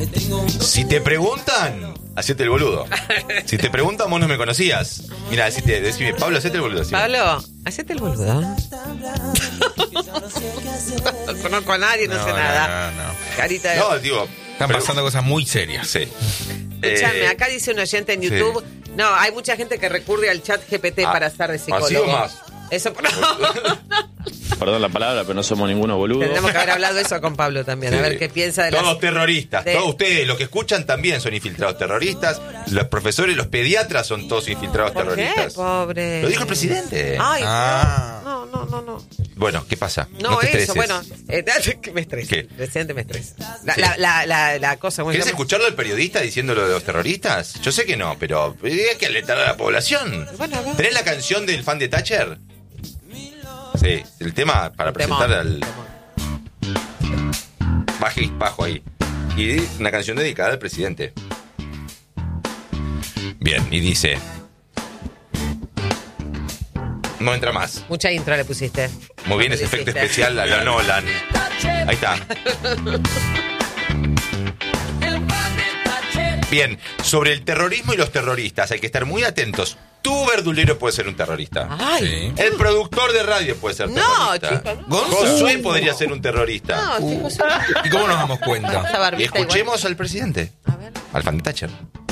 Si te preguntan, hacete el boludo. Si te preguntan, vos no me conocías. Mira, decime, Pablo, hacete el boludo. Decime. Pablo, hacete el boludo. No conozco a nadie, no sé nada. No. Carita de... No, digo... Están pasando cosas muy serias. Sí. Escuchame, acá dice un oyente en YouTube. Sí. No, hay mucha gente que recurre al chat GPT para estar de psicólogo. ¿Así o más? Eso... Perdón la palabra, pero no somos ninguno boludo. Tendremos que haber hablado eso con Pablo también, sí. A ver qué piensa de todos terroristas, todos ustedes, los que escuchan también son infiltrados terroristas. Los profesores, los pediatras son todos infiltrados terroristas. ¿Qué? Pobre. Lo dijo el presidente. Ay, no. Bueno, ¿qué pasa? No te eso, bueno, me estresa. ¿Qué? El presidente me estresa. La cosa... Bueno, ¿querés escucharlo al periodista diciendo lo de los terroristas? Yo sé que no, pero hay que alertar a la población. Bueno, ¿tenés la canción del fan de Thatcher? Sí, el tema para presentar al... Bajo ahí. Y una canción dedicada al presidente. Bien, y dice... No entra más. Mucha intro le pusiste. Muy bien, ese efecto especial a la Nolan. Ahí está. Bien, sobre el terrorismo y los terroristas hay que estar muy atentos. Tu verdulero puede ser un terrorista. Ay. El productor de radio puede ser terrorista. No, chicos, no. Josué podría ser un terrorista. No, chicos, ¿Y cómo nos damos cuenta? Y escuchemos al presidente. A ver. Al fan de Thatcher.